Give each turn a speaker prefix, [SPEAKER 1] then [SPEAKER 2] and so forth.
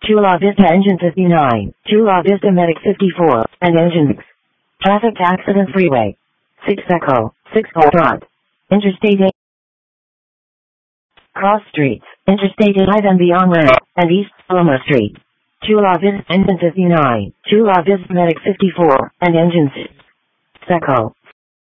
[SPEAKER 1] Chula Vista Engine 59, Chula Vista Medic 54, and Engine 6. Traffic Accident Freeway. 6 Echo, 6 Front. Interstate 8. Cross Streets, Interstate 8 and beyond ramp, and East Loma Street. Chula Vista Engine 59, Chula Vista Medic 54, and Engine 6. Echo.